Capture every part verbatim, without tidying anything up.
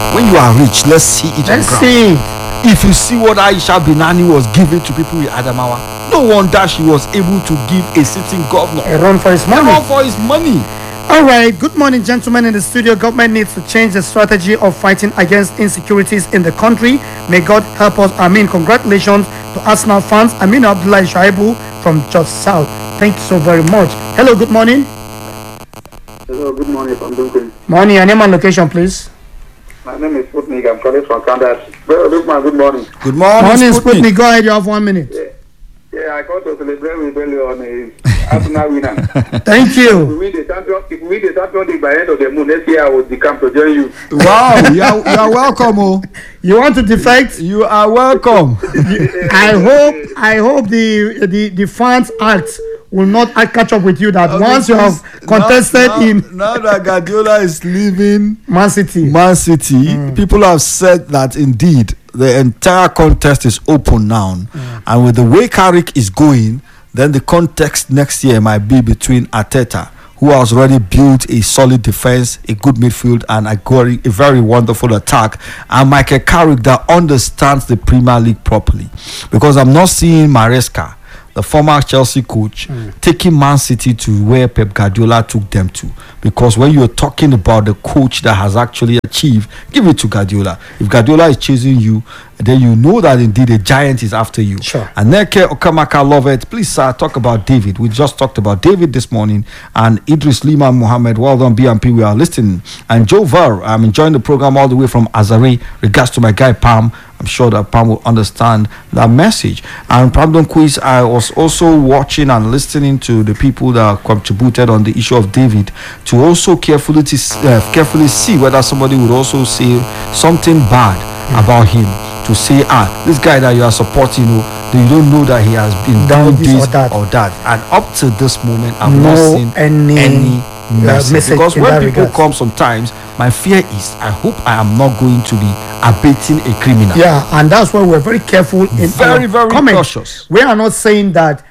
When you are rich, let's see it Let's on ground. see. If you see what Aisha Binani was giving to people in Adamawa, no wonder she was able to give a sitting governor A run for his a money. run for his money. All right. Good morning, gentlemen in the studio. Government needs to change the strategy of fighting against insecurities in the country. May God help us. I mean, congratulations to Arsenal fans. Aminu Abdullah Shaibu from Just South. Thank you so very much. Hello. Good morning. Hello, good morning from Duncan. Morning. Your name and location, please. My name is Sputnik. I'm calling from Canada. Well, Lukman, good morning. Good morning, Morning, Sputnik. Sputnik. Go ahead. You have one minute. Yeah, yeah I called to celebrate with Belly on his Arsenal winner. Thank If you. we win the champion, if we win the champion league by the end of the month next year, I will come to join you. Wow, you are, you are welcome. Oh. You want to defect? You are welcome. I hope. I hope the the the fans act will not catch up with you. That once you have contested now, in now that Guardiola is leaving Man City. Man City, Mm. people have said that indeed the entire contest is open now, Mm. and with the way Carrick is going, then the context next year might be between Arteta, who has already built a solid defense, a good midfield, and a, very, a very wonderful attack, and Michael Carrick that understands the Premier League properly. Because I'm not seeing Maresca, the former Chelsea coach, taking Man City to where Pep Guardiola took them to. Because when you're talking about the coach that has actually achieved, give it to Guardiola. If Guardiola is chasing you, then you know that indeed a giant is after you. Sure. And Neke Okamaka, love it. Please, sir, talk about David. We just talked about David this morning, and Idris Lima Mohammed. Well done, B M P. We are listening. And Joe Ver, I'm enjoying the program all the way from Azare. Regards to my guy Pam. I'm sure that Pam will understand that message. And Problem Quiz, I was also watching and listening to the people that contributed on the issue of David to also carefully to, uh, carefully see whether somebody would also say something bad about him. To say, ah, this guy that you are supporting, you, know, you don't know that he has been Done doing this this or that. or that. And up to this moment, I've No not seen any, any uh, message. message Because in when that people regard. come sometimes, my fear is, I hope I am not going to be abating a criminal. Yeah, and that's why we're very careful in Very, our very comments. cautious. We are not saying that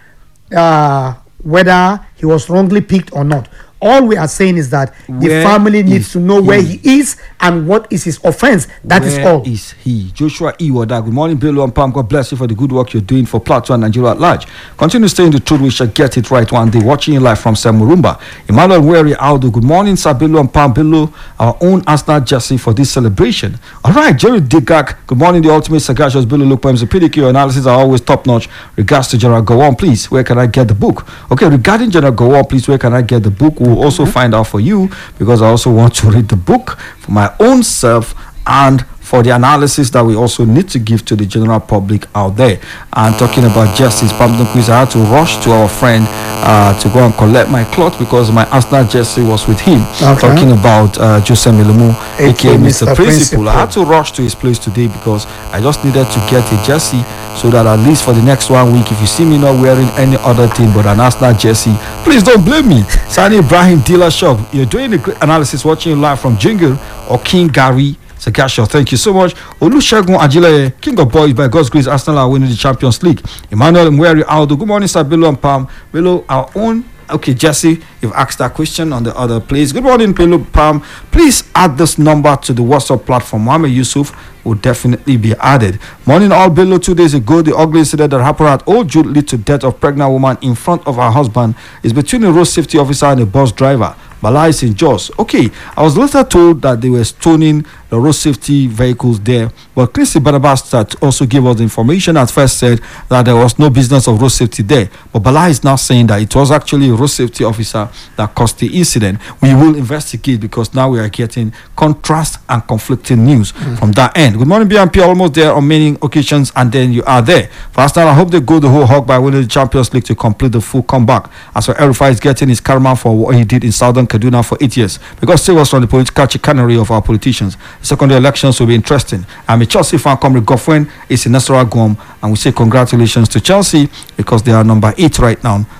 uh, whether he was wrongly picked or not. All we are saying is that the Where family needs is to know where he? he is and what is his offense. That is Where all. is he? Joshua Iwada. Good morning, Bello and Pam. God bless you for the good work you're doing for Plateau and Nigeria at large. Continue staying the truth. We shall get it right one day. Watching you live from Samurumba. Emmanuel Weri Aldo. Good morning, Sir Bello and Pam. Bello, our own Arsenal jersey for this celebration. All right, Jerry Digak. Good morning, the ultimate sagacious Bello Look Poems. The P D Q analysis are always top notch. Regards to General Gowon, please. Where can I get the book? Okay, regarding General Gowon, please. Where can I get the book? We'll also mm-hmm. find out for you, because I also want to read the book for my own self and for the analysis that we also need to give to the general public out there. And talking about justice, Pamdon Quiz, I had to rush to our friend uh, to go and collect my cloth because my Arsenal jersey was with him. Okay. Talking about uh, Jose Melemu, aka Mister Mister Principal. Principal. I had to rush to his place today because I just needed to get a jersey so that at least for the next one week, if you see me not wearing any other thing but an Arsenal jersey, please don't blame me. Sani Ibrahim Dealer Shop, you're doing a great analysis, watching live from Jingle or King Gary Sagasho. Thank you so much. Olusegun Ajile, King of Boys, by God's grace, Arsenal are winning the Champions League. Emmanuel Mweri Aldo. Good morning, sir. Bello and Pam. Bello, our own. Okay, Jesse, you've asked that question on the other place. Good morning, Bello, Pam. Please add this number to the WhatsApp platform. Mohammed Yusuf will definitely be added. Morning, all Bello. Two days ago, the ugly incident that happened at Old Jude led to death of pregnant woman in front of her husband is between a road safety officer and a bus driver. Bala is in Jos. Okay, I was later told that they were stoning the road safety vehicles there, but Christy Barnabas also gave us the information. At first said that there was no business of road safety there, but Bala is now saying that it was actually a road safety officer that caused the incident. We will investigate because now we are getting contrast and conflicting news mm. from that end. Good morning, B M P. Almost there on many occasions, and then you are there. First time, I hope they go the whole hog by winning the Champions League to complete the full comeback. As for Erifai is getting his karma for what he did in Southern Kaduna for eight years, because still was from the political chicanery of our politicians. The secondary elections will be interesting. I'm a Chelsea fan. Comrade Goffin is in Nasarawa Guam, and we say congratulations to Chelsea because they are number eight right now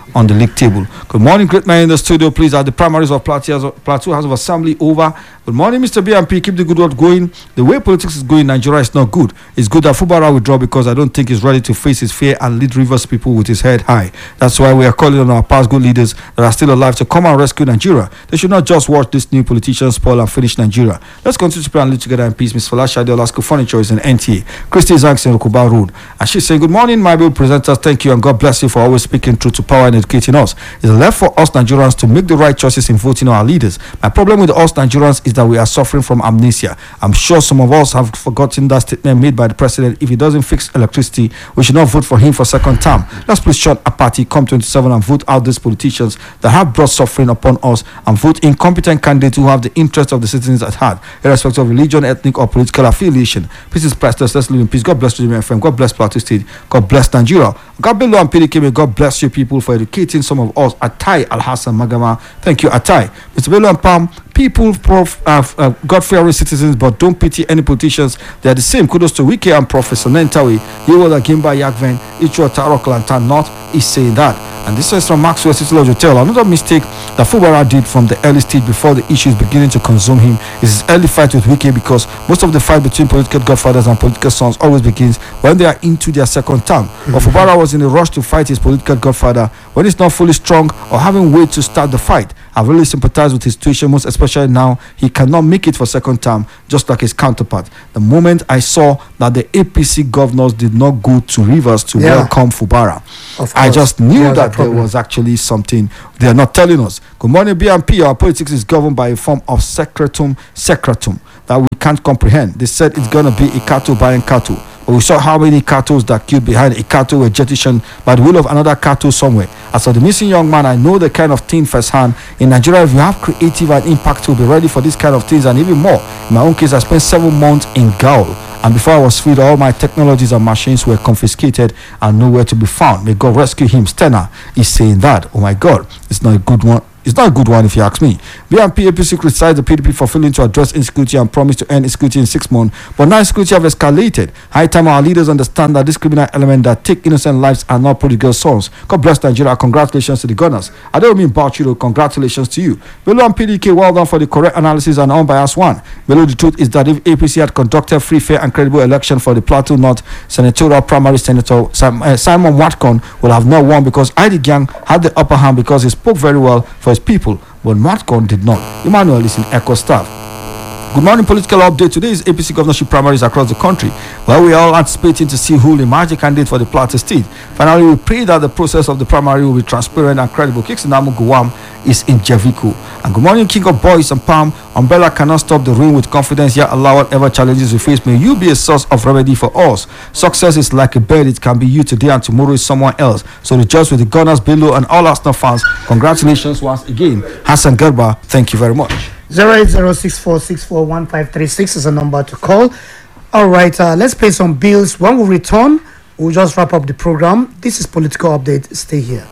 on the league table. Good morning, great man in the studio. Please, are the primaries of Plateau Plateau House of Assembly over? Good morning, Mister B M P. Keep the good work going. The way politics is going in Nigeria is not good. It's good that Fubara withdraw because I don't think he's ready to face his fear and lead Rivers people with his head high. That's why we are calling on our past good leaders that are still alive to come and rescue Nigeria. They should not just watch this new politician spoil and finish Nigeria. Let's continue to play and live together in peace. Miss Falasha de Olasco Furniture is in N T A. Christy Zanks in Rukuba Road. And she's saying, good morning, my good presenters. Thank you and God bless you for always speaking truth to power and educating us. It's left for us Nigerians to make the right choices in voting our leaders. My problem with us Nigerians is that we are suffering from amnesia. I'm sure some of us have forgotten that statement made by the president. If he doesn't fix electricity, we should not vote for him for second term. Let's please shun a party, come twenty-seven and vote out these politicians that have brought suffering upon us and vote incompetent candidates who have the interest of the citizens at heart, irrespective of religion, ethnic or political affiliation. Peace is priceless. Let's live in peace. God bless you, F M. God bless Plateau State. God bless Nigeria. God below and P D K. May God bless you people for educating some of us. Atai Al Hassan Magama. Thank you, Atai. Mister Bello and Palm. People prof, uh, uh, God-fearing citizens, but don't pity any politicians. They are the same. Kudos to Wike and Professor Nentawi. Yewola Gimba Yakven, Ichua Tarok Lantan North is saying that. And this is from Maxwell City Lodge Hotel. Another mistake that Fubara did from the early stage before the issue is beginning to consume him is his early fight with Wike, because most of the fight between political godfathers and political sons always begins when they are into their second term. Mm-hmm. But Fubara was in a rush to fight his political godfather when he's not fully strong or having weight to start the fight. I've really sympathized with his situation, most especially now he cannot make it for second term, just like his counterpart. The moment I saw that the A P C governors did not go to Rivers to yeah. welcome Fubara, I just knew yeah, that there was actually something they are not telling us. Good morning, B M P. Our politics is governed by a form of secretum secretum that we can't comprehend. They said it's going to be a cattle buying cattle. But we saw how many cattle that queued behind a cattle were jettisoned by the will of another cattle somewhere. As for the missing young man, I know the kind of thing firsthand. In Nigeria, if you have creative and impact, you'll be ready for this kind of things and even more. In my own case, I spent seven months in Gaul. And before I was freed, all my technologies and machines were confiscated and nowhere to be found. May God rescue him. Stena is saying that. Oh my God, it's not a good one. It's not a good one if you ask me. B M P A P C criticized the P D P for failing to address insecurity and promised to end insecurity in six months. But now insecurity have escalated. High time our leaders understand that this criminal element that take innocent lives are not prodigal sons. God bless Nigeria. Congratulations to the gunners. I don't mean Bauchiro. Congratulations to you. Below and P D K, well done for the correct analysis and unbiased one. Below, the truth is that if A P C had conducted free, fair and credible election for the Plateau North senatorial primary, Senator Simon Watcon would have not won because I D Gang had the upper hand because he spoke very well for his people, but Matcon did not. Emmanuel is in Echo Staff. Good morning, political update. Today is A P C governorship primaries across the country, where we are all anticipating to see who will emerge a candidate for the Plateau State. Finally, we pray that the process of the primary will be transparent and credible. Kixinamu Guam is in Jericho. And good morning, King of Boys and Palm. Umbrella cannot stop the rain with confidence, yet allow whatever challenges we face. May you be a source of remedy for us. Success is like a bird, it can be you today and tomorrow is someone else. So rejoice with the Gunners below and all Arsenal fans. Congratulations once again. Hassan Gerba, thank you very much. zero eight zero six four six four one five three six is a number to call. All right, uh, let's pay some bills. When we return, we'll just wrap up the program. This is Political Update. Stay here.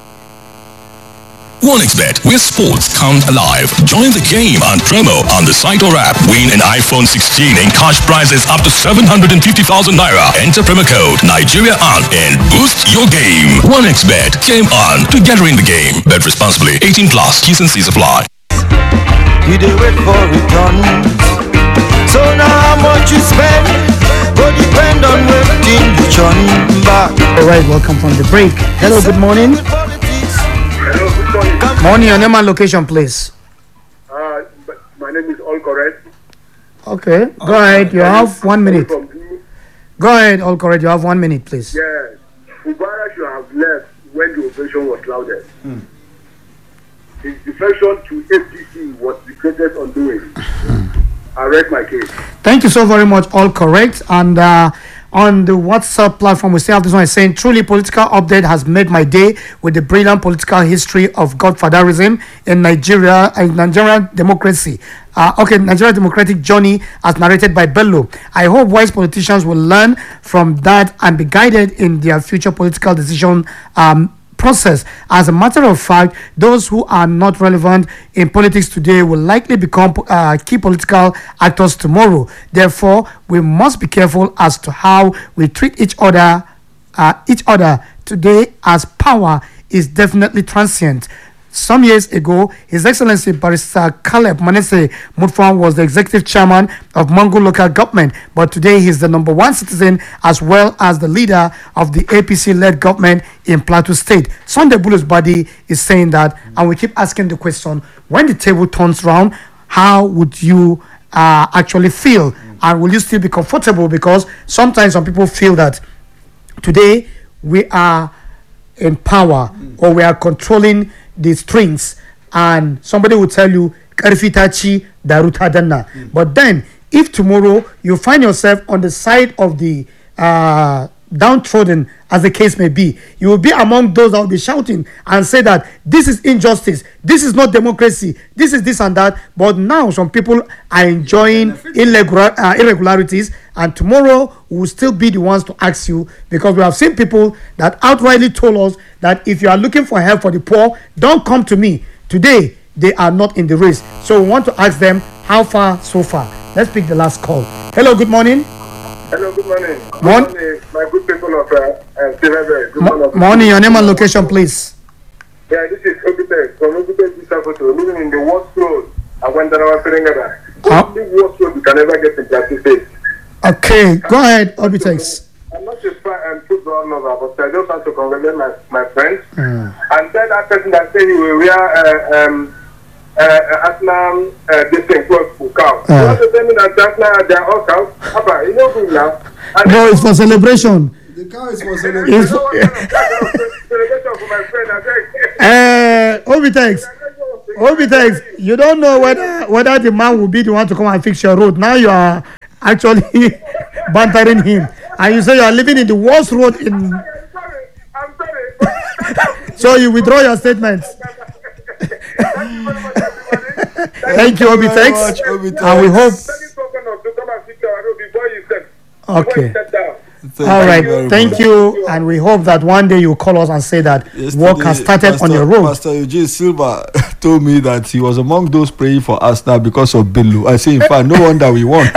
OneXBet, where sports come alive. Join the game on promo on the site or app. Win an iPhone sixteen and cash prizes up to seven hundred fifty thousand naira. Enter promo code Nigeria on and boost your game. OneXBet, game on, together in the game. Bet responsibly. eighteen plus. T's and C's apply. You do it for returns. So now how much you spend will depend on waiting you turn back. All right, welcome from the break. Hello, good morning. Hello, good morning. Morning, your name and location, please. Uh, my name is All Correct. Okay, go ahead. You have one minute. Go ahead, All Correct. You have one minute, please. Yes, Fubara should have left when the ovation was loudest. Hmm. His defection to A P C was the greatest undoing. I read my case. Thank you so very much, All Correct. And uh, on the WhatsApp platform, we still have this one saying, truly political update has made my day with the brilliant political history of godfatherism in Nigeria and Nigerian democracy. Uh, okay, Nigerian democratic journey as narrated by Bello. I hope wise politicians will learn from that and be guided in their future political decision um, process. As a matter of fact, those who are not relevant in politics today will likely become uh, key political actors tomorrow. Therefore, we must be careful as to how we treat each other, uh, each other today, as power is definitely transient. Some years ago, His Excellency Barrister Caleb Manasseh Mutfwang was the executive chairman of Mangu local government, but today he's the number one citizen as well as the leader of the A P C-led government in Plateau State. Sunday Bulus Badi is saying that, and we keep asking the question, when the table turns round, how would you uh, actually feel? And will you still be comfortable? Because sometimes some people feel that today we are in power or we are controlling the strings, and somebody will tell you karfitachi daruta danna. Mm. But then if tomorrow you find yourself on the side of the uh, downtrodden, as the case may be, you will be among those that will be shouting and say that this is injustice, this is not democracy, this is this and that. But now some people are enjoying irregular, uh, irregularities, and tomorrow we will still be the ones to ask you, because we have seen people that outrightly told us that if you are looking for help for the poor, don't come to me. Today they are not in the race, so we want to ask them how far so far. Let's pick the last call. Hello, good morning. Hello, good morning. Good Mon- morning, my good people of uh, uh, Silverberry. Good Mo- morning. morning, your name and location, please. Yeah, this is Obite from Obite Bisafoto, living in the worst road. I went down our Serengada. Huh? The worst road you can ever get in Plateau State. Okay, go ahead, Obitex. I'm not a fan and football lover, but I just want to congratulate my, my friends. Mm. And tell that person that said he will wear uh, um, uh, Arsenal uh, this thing close to cow. You want to tell me that Arsenal they are all cows? Papa, you know good now. And No, it's for celebration. The cow is for I celebration. It's don't for, want to celebration for my friend. I uh, Obitex. Obitex, you don't know whether whether the man will be the one to come and fix your road. Now you are actually bantering him, and you say you are living in the worst road in. I'm sorry. I'm sorry. So you withdraw your statements. Thank you, Obitex, much, Obitex. and we hope. Okay. Thank All you right, very thank much. you, and we hope that one day you call us and say that Yesterday, work has started Pastor, on your road. Pastor Eugene Silva told me that he was among those praying for Arsenal because of Bello. I say, in fact, no wonder we won.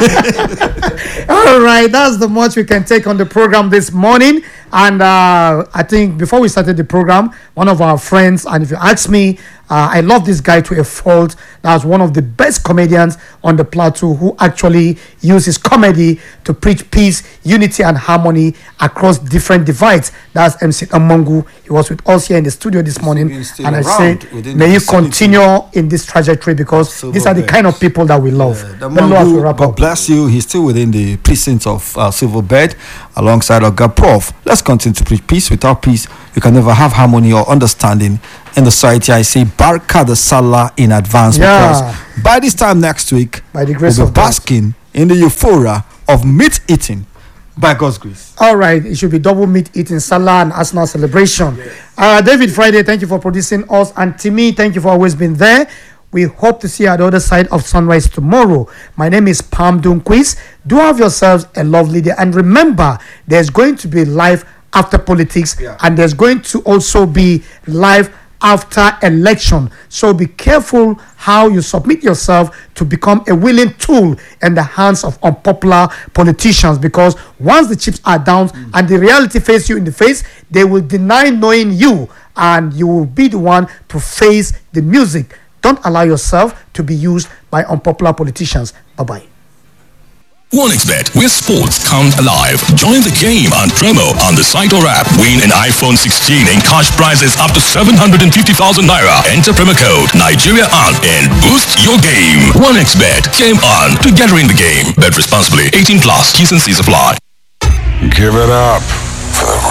All right, that's the much we can take on the program this morning. And uh, I think before we started the program, one of our friends, and if you ask me, uh, I love this guy to a fault. That's one of the best comedians on the plateau who actually uses comedy to preach peace, unity, and harmony across different divides. That's M C Amongu. He was with us here in the studio this morning. He's still And I around say, within may the you vicinity. continue in this trajectory, because Silver these are the Bed. kind of people that we love. Yeah, the Let me know as we Mangu, wrap God up. bless you. He's still within the precincts of uh, Silver Bed alongside Oga Prof. Let's continue to preach peace. Without peace, you can never have harmony or understanding in the society. I say Barka the Salah in advance, Yeah. because by this time next week, By the grace we'll be of God. basking in the euphoria of meat eating by God's grace. All right, it should be double meat eating, Salah and Arsenal celebration. Uh, David Friday, thank you for producing us. And Timmy, thank you for always being there. We hope to see you at the other side of sunrise tomorrow. My name is Pam Dunquiz. Do have yourselves a lovely day. And remember, there's going to be life after politics, Yeah. and there's going to also be life after election. So be careful how you submit yourself to become a willing tool in the hands of unpopular politicians, because once the chips are down mm. and the reality face you in the face, they will deny knowing you, and you will be the one to face the music. Don't allow yourself to be used by unpopular politicians. Bye-bye. OneXBet, where sports come alive. Join the game on promo on the site or app. Win an iPhone sixteen and cash prizes up to seven hundred fifty thousand naira. Enter promo code Nigeria on and boost your game. OneXBet, game on, together in the game. Bet responsibly. eighteen plus. T's and C's apply. Give it up for the